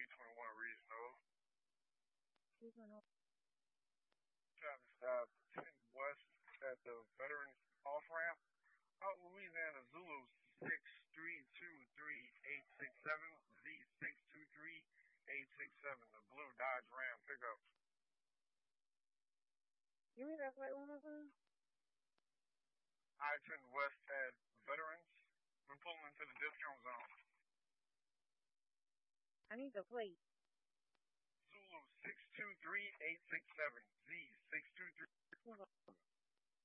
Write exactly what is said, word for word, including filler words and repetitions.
twenty-one regional. Regional. Traffic stop ten West at the Veterans Off Ramp. Out Louisiana Zulu six three two three eight six seven Z six two three eight six seven. The blue Dodge Ram pickup. Give me that flight one more time. I ten West at Veterans. We're pulling into the discount zone. I need the plate. Zulu six two three eight six seven Z six two three.